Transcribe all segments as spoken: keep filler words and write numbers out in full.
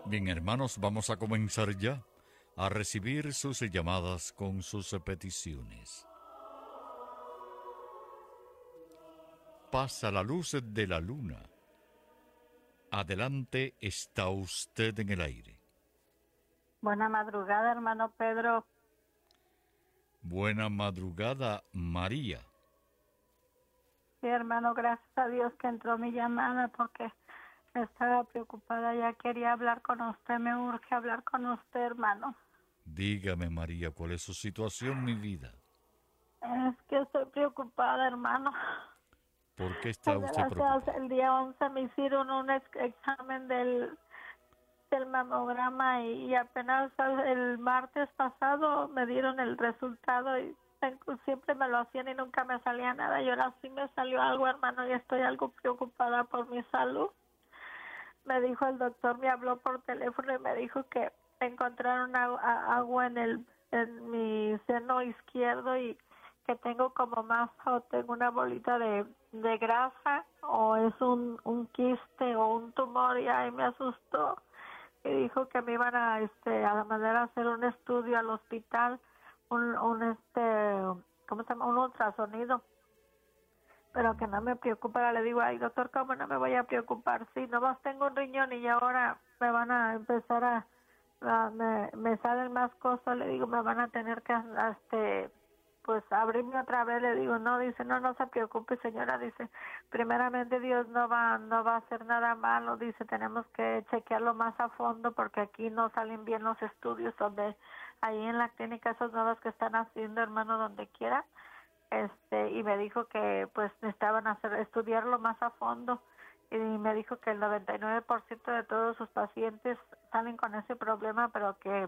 Bien, hermanos, vamos a comenzar ya a recibir sus llamadas con sus peticiones. Pasa la luz de la luna. Adelante, está usted en el aire. Buena madrugada, hermano Pedro. Buena madrugada, María. Sí, hermano, gracias a Dios que entró mi llamada porque estaba preocupada. Ya quería hablar con usted, me urge hablar con usted, hermano. Dígame, María, ¿cuál es su situación, mi vida? Es que estoy preocupada, hermano. ¿Por qué está usted Gracias, preocupada? el día once me hicieron un ex examen del, del mamograma y, y apenas el martes pasado me dieron el resultado y siempre me lo hacían y nunca me salía nada y ahora sí me salió algo, hermano, y estoy algo preocupada por mi salud. Me dijo el doctor, me habló por teléfono y me dijo que encontraron agua, agua en el en mi seno izquierdo y que tengo como masa o tengo una bolita de, de grasa o es un, un quiste o un tumor y ahí me asustó y dijo que me iban a este a mandar a hacer un estudio al hospital, un, un este ¿cómo se llama? Un ultrasonido, pero que no me preocupara. Le digo, ay doctor, ¿cómo no me voy a preocupar? Sí, nomás tengo un riñón y ahora me van a empezar a, a me, me salen más cosas. Le digo, me van a tener que este pues abrirme otra vez. Le digo, no, dice, no, no se preocupe señora, dice, primeramente Dios no va, no va a hacer nada malo, dice, tenemos que chequearlo más a fondo porque aquí no salen bien los estudios donde, ahí en la clínica, esos nuevos que están haciendo, hermano, donde quiera, este, y me dijo que pues necesitaban hacer, estudiarlo más a fondo, y me dijo que el noventa y nueve por ciento de todos sus pacientes salen con ese problema, pero que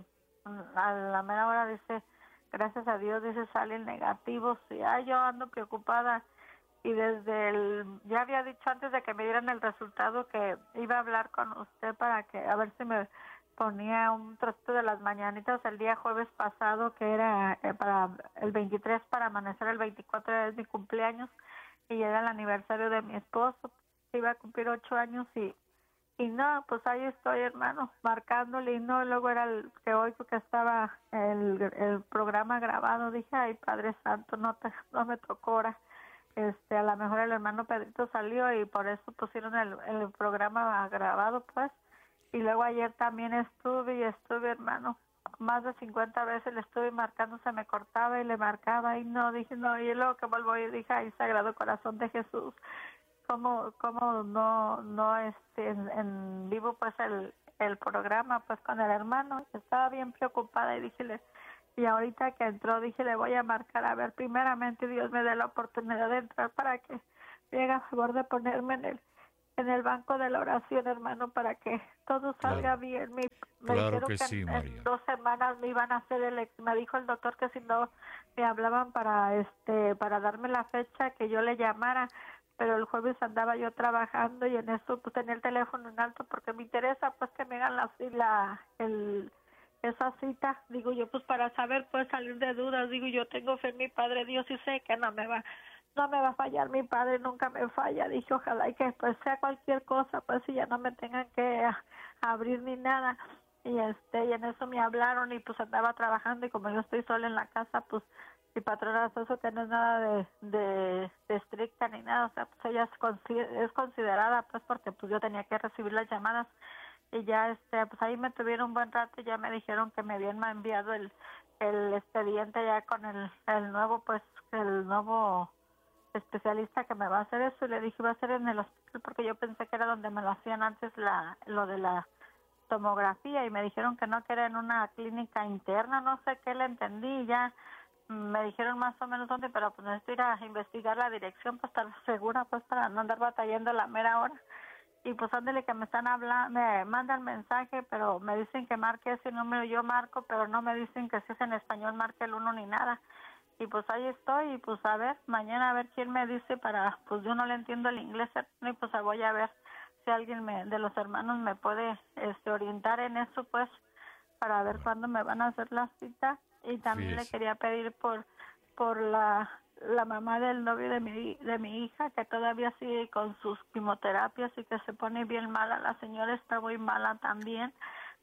a la mera hora dice, gracias a Dios, dice, salen negativos. Y ay, yo ando preocupada. Y desde el, ya había dicho antes de que me dieran el resultado que iba a hablar con usted para que, a ver si me ponía un trocito de las mañanitas el día jueves pasado, que era eh, para el veintitrés, para amanecer el veinticuatro, es mi cumpleaños, y era el aniversario de mi esposo, que iba a cumplir ocho años, y Y no, pues ahí estoy, hermano, marcándole, y no, luego era el que hoy porque estaba el, el programa grabado, dije, ay, Padre Santo, no te, no me tocó ahora, este, a lo mejor el hermano Pedrito salió y por eso pusieron el, el programa grabado, pues, y luego ayer también estuve y estuve, hermano, más de cincuenta veces le estuve marcando, se me cortaba y le marcaba, y no, dije, no, y luego que vuelvo y dije, ay, Sagrado Corazón de Jesús, cómo cómo no no este en, en vivo pues el el programa pues con el hermano. Estaba bien preocupada y dije, y ahorita que entró dije, le voy a marcar a ver, primeramente Dios me dé la oportunidad de entrar para que me haga favor de ponerme en el en el banco de la oración, hermano, para que todo salga Claro, bien. Me, me claro dijeron que que sí, en, María. en dos semanas me iban a hacer el ex, me dijo el doctor que si no me hablaban para este para darme la fecha que yo le llamara, pero el jueves andaba yo trabajando y en eso pues tenía el teléfono en alto porque me interesa pues que me hagan la, la el esa cita, digo yo, pues para saber, pues salir de dudas, digo yo, tengo fe en mi Padre Dios y sé que no me va no me va a fallar, mi Padre nunca me falla. Dije, ojalá y que pues sea cualquier cosa, pues si ya no me tengan que a, abrir ni nada. Y este y en eso me hablaron y pues andaba trabajando, y como yo estoy sola en la casa, pues mi patrona eso que no es nada de, de, de estricta ni nada, o sea, pues ella es, consi- es considerada, pues porque pues yo tenía que recibir las llamadas, y ya este pues ahí me tuvieron un buen rato y ya me dijeron que me habían enviado el el expediente ya con el el nuevo pues el nuevo especialista que me va a hacer eso, y le dije, va a ser en el hospital porque yo pensé que era donde me lo hacían antes la lo de la tomografía, y me dijeron que no, que era en una clínica interna, no sé qué, le entendí, y ya me dijeron más o menos dónde, pero pues necesito ir a investigar la dirección para estar segura, pues para no andar batallando a la mera hora. Y pues ándele que me están hablando, me mandan mensaje, pero me dicen que marque ese número, yo marco, pero no me dicen que si es en español marque el uno ni nada. Y pues ahí estoy, y pues a ver, mañana a ver quién me dice para, pues yo no le entiendo el inglés, y pues voy a ver si alguien me, de los hermanos me puede este orientar en eso, pues, para ver Bueno, cuándo me van a hacer la cita. Y también le fíjese. quería pedir por por la la mamá del novio de mi de mi hija, que todavía sigue con sus quimioterapias y que se pone bien mala. La señora está muy mala también,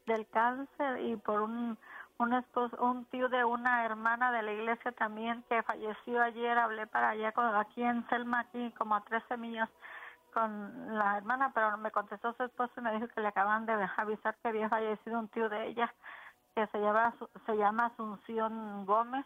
del cáncer y por un un esposo, un tío de una hermana de la iglesia también que falleció ayer. Hablé para allá, con, aquí en Selma, aquí como a trece millas con la hermana, pero me contestó su esposo y me dijo que le acaban de avisar que había fallecido un tío de ella que se llama, se llama Asunción Gómez.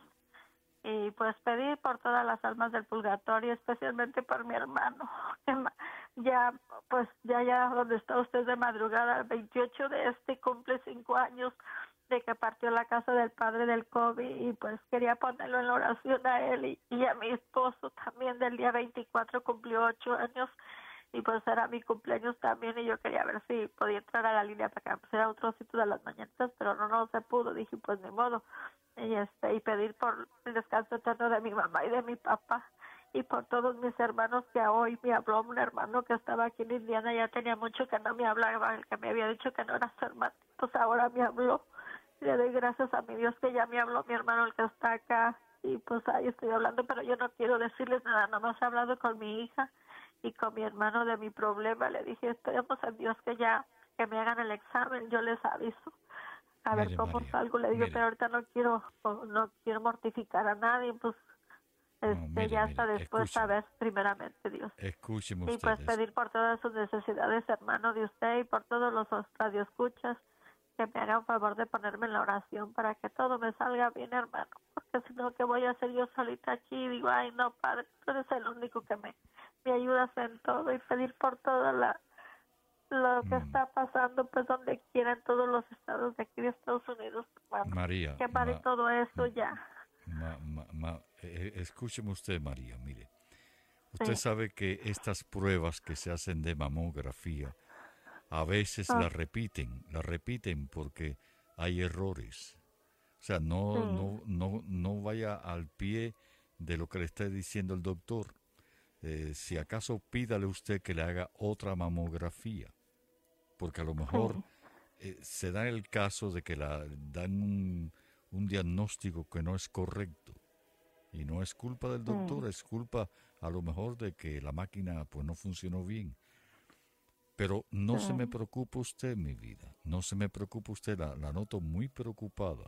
Y pues pedir por todas las almas del purgatorio, especialmente por mi hermano, que ya, pues ya, ya donde está usted de madrugada, el veintiocho de este cumple cinco años de que partió la casa del padre del COVID, y pues quería ponerlo en la oración a él y, y a mi esposo también. Del día veinticuatro cumplió ocho años y pues era mi cumpleaños también, y yo quería ver si podía entrar a la línea para que me pusiera otro sitio de las mañanitas, pero no, no se pudo. Dije, pues ni modo. Y este y pedir por el descanso eterno de mi mamá y de mi papá y por todos mis hermanos, que hoy me habló un hermano que estaba aquí en Indiana. Ya tenía mucho que no me hablaba, el que me había dicho que no era su hermano, pues ahora me habló. Le doy gracias a mi Dios que ya me habló mi hermano, el que está acá, y pues ahí estoy hablando, pero yo no quiero decirles nada, nomás he hablado con mi hija y con mi hermano de mi problema. Le dije, esperemos a Dios que ya que me hagan el examen, yo les aviso a ver Mire, cómo María, salgo. Le digo, mire, pero ahorita no quiero no quiero mortificar a nadie, pues no, este mire, ya hasta mire, después, a escúcheme, ver, primeramente Dios. escúcheme Y pues ustedes. pedir por todas sus necesidades, hermano, de usted, y por todos los radioescuchas, que me hagan favor de ponerme en la oración para que todo me salga bien, hermano, porque si no, ¿qué voy a hacer yo solita aquí? Y digo, ay no, Padre, tú eres el único que me, me ayudas en todo. Y pedir por toda la lo que Mm, está pasando, pues donde quiera, en todos los estados de aquí de Estados Unidos, hermano, María, que pare ma, todo eso ya. ma, ma, ma- eh, escúcheme usted, María, mire. Usted Sí. sabe que estas pruebas que se hacen de mamografía a veces Ah, las repiten, las repiten porque hay errores. O sea, sí, no, no, no, no vaya al pie de lo que le está diciendo el doctor. Eh, si acaso pídale usted que le haga otra mamografía, porque a lo mejor sí, eh, se da el caso de que la dan un, un diagnóstico que no es correcto. Y no es culpa del sí, doctor, es culpa a lo mejor de que la máquina pues no funcionó bien. Pero no se me sí. preocupe usted, mi vida, no se me preocupe usted, la, la noto muy preocupada.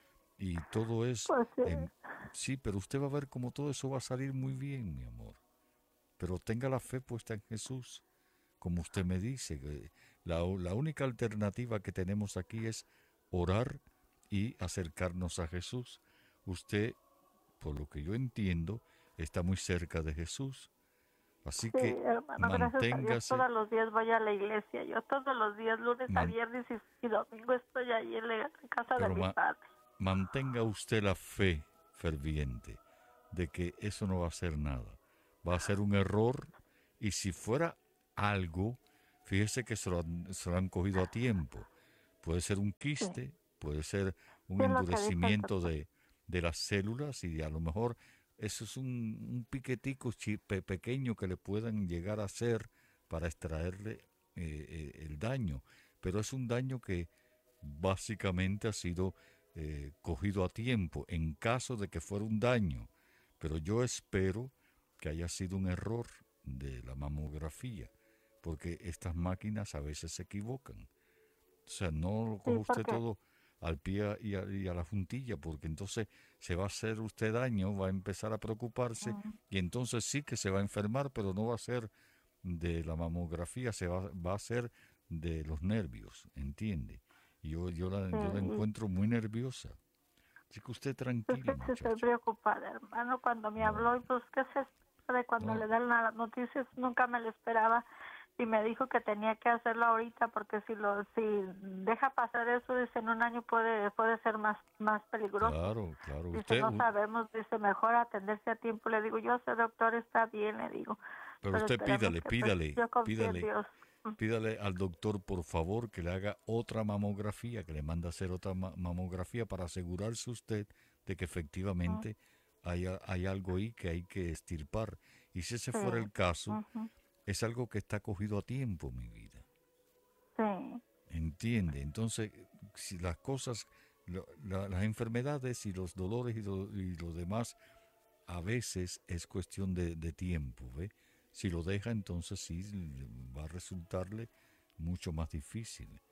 Y todo es, Pues sí, em, sí, pero usted va a ver cómo todo eso va a salir muy bien, mi amor. Pero tenga la fe puesta en Jesús, como usted me dice. Que la, la única alternativa que tenemos aquí es orar y acercarnos a Jesús. Usted, por lo que yo entiendo, está muy cerca de Jesús. Así sí, que hermano, gracias a Dios, manténgase, todos los días voy a la iglesia. Yo todos los días, lunes a man- viernes y, y domingo, estoy ahí en la casa de pero mi ma- padre. mantenga usted la fe ferviente de que eso no va a ser nada. Va a ser un error, y si fuera algo, fíjese que se lo han, se lo han cogido a tiempo. Puede ser un Sí, quiste, puede ser un sí es lo que dice el endurecimiento doctor. de, de las células, y a lo mejor eso es un, un piquetico chi- pe- pequeño que le puedan llegar a hacer para extraerle eh, eh, el daño. Pero es un daño que básicamente ha sido eh, cogido a tiempo en caso de que fuera un daño. Pero yo espero que haya sido un error de la mamografía, porque estas máquinas a veces se equivocan. O sea, no lo coja Sí, usted porque todo al pie y a, y a la juntilla, porque entonces se va a hacer usted daño, va a empezar a preocuparse, mm, y entonces sí que se va a enfermar, pero no va a ser de la mamografía, se va, va a ser de los nervios, ¿entiende? Y yo, yo, la, yo la sí, encuentro muy nerviosa. Así que usted es que tranquila, sí estoy muchacha. preocupada, hermano, cuando me No, habló. Y pues, ¿qué se espera de cuando no, le dan las noticias? Nunca me lo esperaba. Y me dijo que tenía que hacerlo ahorita, porque si lo si deja pasar eso, dice, en un año puede puede ser más más peligroso. claro, claro. Dice, Usted, no u- sabemos, dice, mejor atenderse a tiempo. Le digo, yo sé, doctor, está bien, le digo, pero pero usted esperemos pídale, que, pues, pídale, yo confío en pídale, Dios. Mm, pídale al doctor, por favor, que le haga otra mamografía, que le mande a hacer otra ma- mamografía para asegurarse usted de que mm, efectivamente hay, a- hay algo ahí que hay que extirpar. Y si ese sí, fuera el caso, ujú, es algo que está cogido a tiempo, mi vida. sí, ¿Entiende? Entonces, si las cosas, lo- la- las enfermedades y los dolores y lo, y lo demás, a veces es cuestión de, de tiempo, ¿ve? Si lo deja, entonces sí va a resultarle mucho más difícil.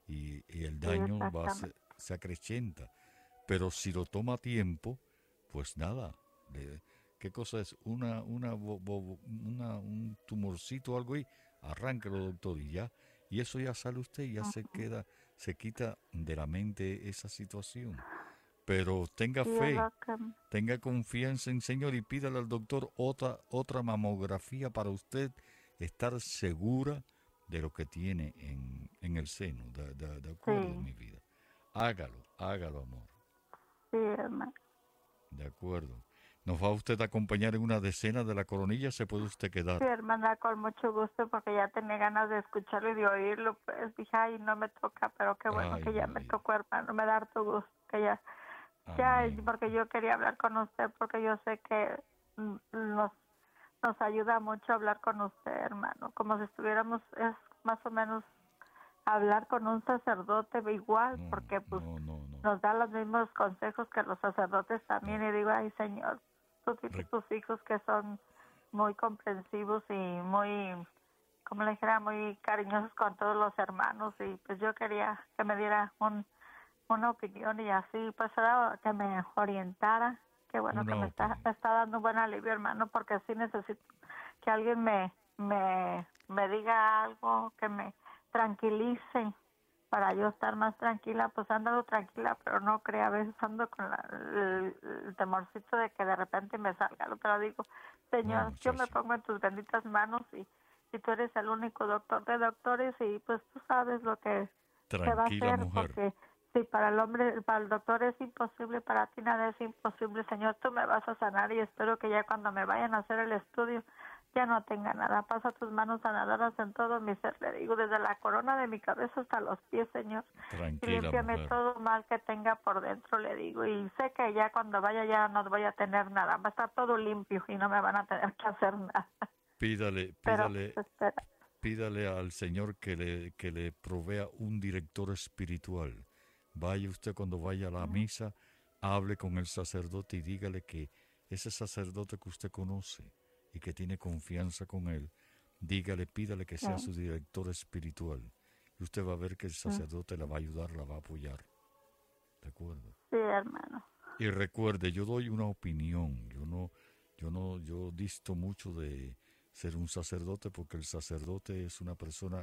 y, y el Sí, daño va a exactamente. se, se acrecienta. Pero si lo toma a tiempo, pues nada. le- ¿Qué cosa es? Una, una, bo- bo- una, un tumorcito o algo ahí, arránquelo, doctor, y ya. Y eso ya sale usted y ya se Ujú. queda, se quita de la mente esa situación. Pero tenga Sí, es fe, lo que... tenga confianza en Señor y pídale al doctor otra, otra mamografía para usted estar segura de lo que tiene en, en el seno. De, de- de Sí, acuerdo, mi vida. Hágalo, hágalo, amor. sí, hermano. De acuerdo. ¿Nos va usted a acompañar en una decena de la coronilla? Se puede usted Sí, quedar. hermana, con mucho gusto, porque ya tenía ganas de escucharlo y de oírlo. Pues dije, ay, no me toca, pero qué bueno Ay, que ya mi me vida. tocó, hermano. Me da harto gusto que ya, ya, Amén. porque yo quería hablar con usted, porque yo sé que mm, nos, nos ayuda mucho hablar con usted, hermano. Como si estuviéramos, es más o menos hablar con un sacerdote igual, No, porque pues no, no, no. nos da los mismos consejos que los sacerdotes también. No. Y digo, ay, Señor, tú tienes Re- tus hijos que son muy comprensivos y muy, como le dijera, muy cariñosos con todos los hermanos. Y pues yo quería que me diera un, una opinión y así, pues era que me orientara. Qué bueno que una me está, opinión. me está dando un buen alivio, hermano, porque sí necesito que alguien me, me, me diga algo que me tranquilice para yo estar más tranquila. Pues he andado tranquila, pero no crea, a veces ando con la- el, el temorcito de que de repente me salga algo, pero digo, No, Señor, yo me muchacha. pongo en tus benditas manos y, y tú eres el único doctor de doctores y pues tú sabes lo que se va a Tranquila, hacer, mujer. porque si para el hombre, para el doctor es imposible, para ti nada es imposible, Señor, tú me vas a sanar y espero que ya cuando me vayan a hacer el estudio ya no tenga nada. Pasa tus manos sanadoras en todo mi ser, le digo, desde la corona de mi cabeza hasta los pies, Señor, y Tranquila, límpiame mujer. todo mal que tenga por dentro, le digo, y sé que ya cuando vaya ya no voy a tener nada, va a estar todo limpio y no me van a tener que hacer nada. Pídale, Pero pídale, pues espera. pídale al Señor que le, que le provea un director espiritual. Vaya usted cuando vaya a la misa, hable con el sacerdote y dígale que ese sacerdote que usted conoce y que tiene confianza con él, dígale, pídale que sea su Sí, director espiritual. Y usted va a ver que el sacerdote la va a ayudar, la va a apoyar. ¿De acuerdo? sí, hermano. Y recuerde, yo doy una opinión, yo no, yo no, yo disto mucho de ser un sacerdote porque el sacerdote es una persona